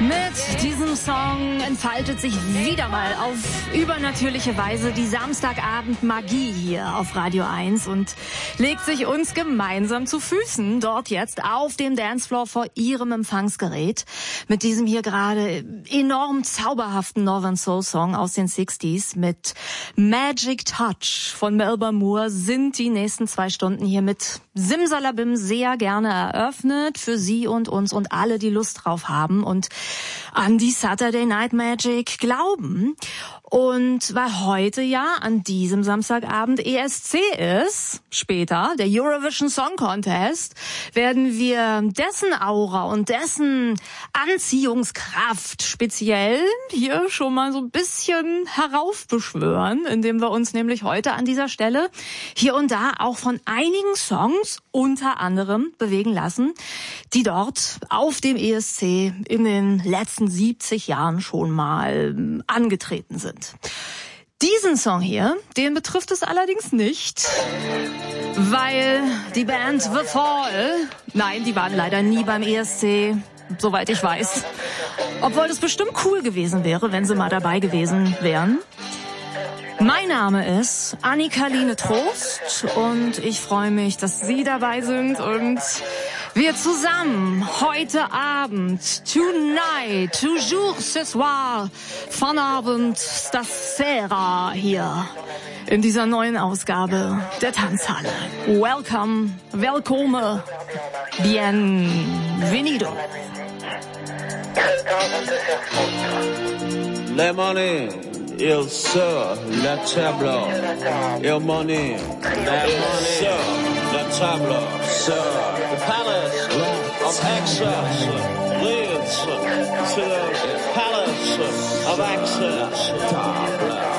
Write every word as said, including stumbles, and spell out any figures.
Mit diesem Song entfaltet sich wieder mal auf übernatürliche Weise die Samstagabend-Magie hier auf Radio eins und legt sich uns gemeinsam zu Füßen, dort jetzt auf dem Dancefloor vor ihrem Empfangsgerät. Mit diesem hier gerade enorm zauberhaften Northern Soul Song aus den sechziger mit Magic Touch von Melba Moore sind die nächsten zwei Stunden hier mit Simsalabim sehr gerne eröffnet für Sie und uns und alle, die Lust drauf haben und an die Saturday Night Magic glauben. Und weil heute ja an diesem Samstagabend E S C ist, später, der Eurovision Song Contest, werden wir dessen Aura und dessen Anziehungskraft speziell hier schon mal so ein bisschen heraufbeschwören, indem wir uns nämlich heute an dieser Stelle hier und da auch von einigen Songs unter anderem bewegen lassen, die dort auf dem E S C in den letzten siebzig Jahren schon mal angetreten sind. Diesen Song hier, den betrifft es allerdings nicht, weil die Band The Fall, nein, die waren leider nie beim E S C, soweit ich weiß. Obwohl das bestimmt cool gewesen wäre, wenn sie mal dabei gewesen wären. Mein Name ist Annika-Line Trost und ich freue mich, dass Sie dabei sind und wir zusammen heute Abend, tonight, toujours ce soir, von Abend stasera hier in dieser neuen Ausgabe der Tanzhalle. Welcome, welcome, bienvenido. Le money, il sur la table, il money, la money sur la table, sur the palace of access leads to the palace of access.